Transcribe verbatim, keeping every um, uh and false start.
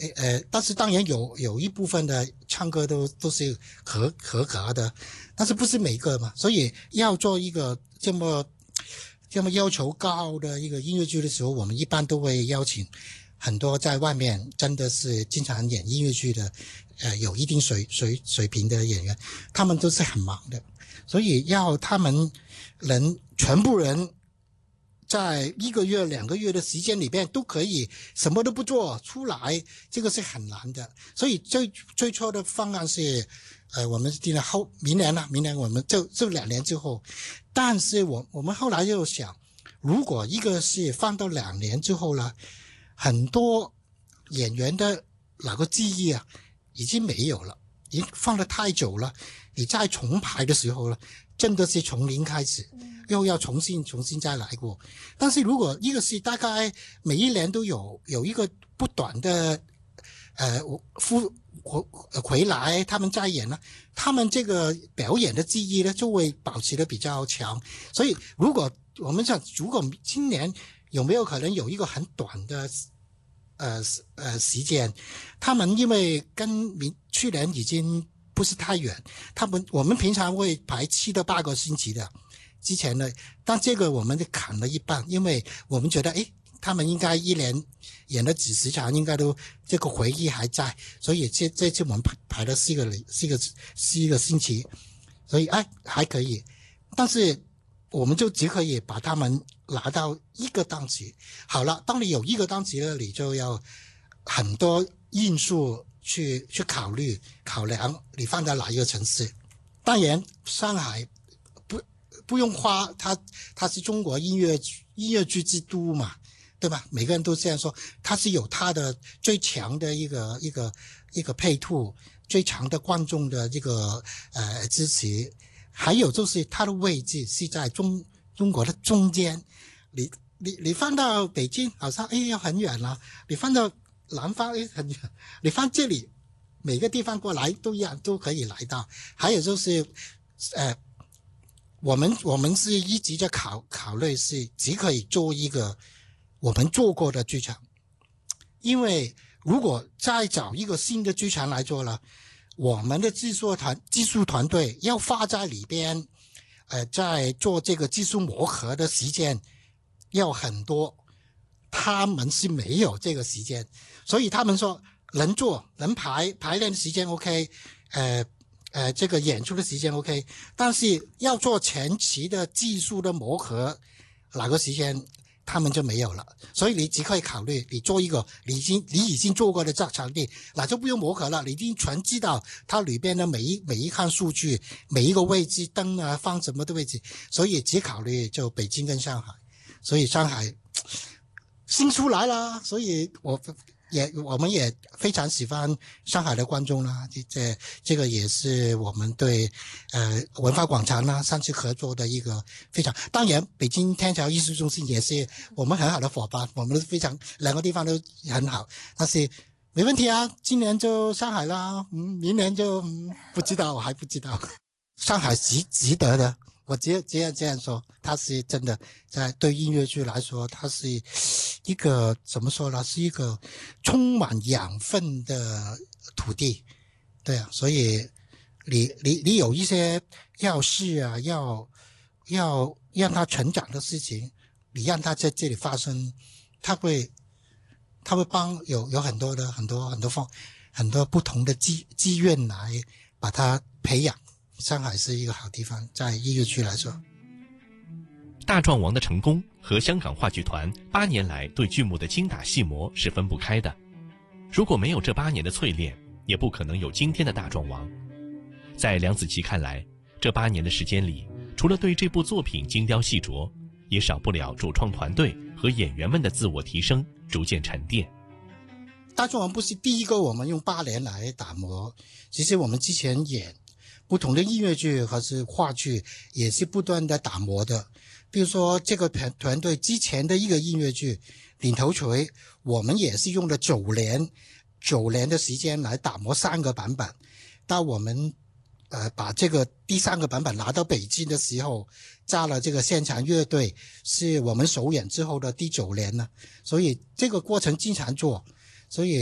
呃，但是当然有有一部分的唱歌都都是合合格的，但是不是每个嘛，所以要做一个这么这么要求高的一个音乐剧的时候，我们一般都会邀请很多在外面真的是经常演音乐剧的，呃，有一定水水水平的演员，他们都是很忙的，所以要他们能全部人在一个月两个月的时间里边都可以什么都不做出来，这个是很难的。所以最最初的方案是呃我们定了后明年了，明年我们就就两年之后，但是我我们后来又想，如果一个是放到两年之后了，很多演员的那个记忆啊已经没有了，已经放得太久了，你再重排的时候了，真的是从零开始，又要重新重新再来过。但是如果一个是大概每一年都有有一个不短的呃复回来他们再演呢，他们这个表演的记忆呢就会保持得比较强。所以如果我们想，如果今年有没有可能有一个很短的呃呃时间，他们因为跟明去年已经不是太远，他们我们平常会排七到八个星期的之前呢，但这个我们就砍了一半，因为我们觉得诶他们应该一年演了几十场，应该都这个回忆还在，所以这这次我们排排了四个四个四个星期，所以哎还可以，但是我们就只可以把他们拿到一个档期。好了，当你有一个档期了，你就要很多因素去去考虑考量，你放在哪一个城市。当然上海不不用花，它它是中国音乐音乐剧之都嘛，对吧？每个人都这样说，它是有它的最强的一个一个一个配套，最强的观众的这个呃支持。还有就是它的位置是在中中国的中间，你你你放到北京好像哎呀很远了，你放到南方哎很远，你放这里每个地方过来都一样都可以来到。还有就是呃我们我们是一直在考考虑是只可以做一个我们做过的剧场，因为如果再找一个新的剧场来做了，我们的技术团技术团队要花在里边，呃，在做这个技术磨合的时间要很多，他们是没有这个时间，所以他们说能做能排排练的时间 OK， 呃呃，这个演出的时间 OK， 但是要做前期的技术的磨合，哪个时间他们就没有了。所以你只可以考虑你做一个你已经你已经做过的这场地，那就不用磨合了，你已经全知道它里边的每一每一项数据，每一个位置灯啊放什么的位置，所以只考虑就北京跟上海。所以上海新出来了，所以我也我们也非常喜欢上海的观众啦，这这个也是我们对呃文化广场啦上次合作的一个非常，当然北京天桥艺术中心也是我们很好的伙伴，我们非常两个地方都很好，但是没问题啊，今年就上海啦，嗯，明年就、嗯、不知道，我还不知道。上海值值得的，我只只要这样说，它是真的在对音乐剧来说，它是一个怎么说呢，是一个充满养分的土地。对啊，所以你你你有一些要事啊，要要让它成长的事情，你让它在这里发生，它会它会帮有有很多的很多很多方很多不同的机机缘来把它培养。上海是一个好地方，在音乐剧来说。 大壮王的成功和香港话剧团八年来对剧目的精打细磨是分不开的。如果没有这八年的淬炼，也不可能有今天的大壮王。在梁子琪看来，这八年的时间里，除了对这部作品精雕细琢，也少不了主创团队和演员们的自我提升，逐渐沉淀。 大壮王不是第一个我们用八年来打磨，其实我们之前演不同的音乐剧和是话剧也是不断的打磨的。比如说这个团团队之前的一个音乐剧领头锤，我们也是用了九年九年的时间来打磨三个版本，到我们呃把这个第三个版本拿到北京的时候，加了这个现场乐队，是我们首演之后的第九年了，所以这个过程经常做，所以